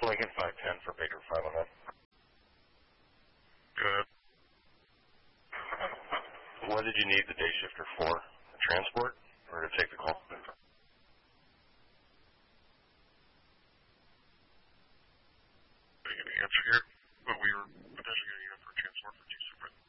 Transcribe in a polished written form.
Lincoln 510 for Baker 509. Good. What did you need the day shifter for? The transport or to take the call? Didn't get the answer here, but we were potentially getting it for transport for two separate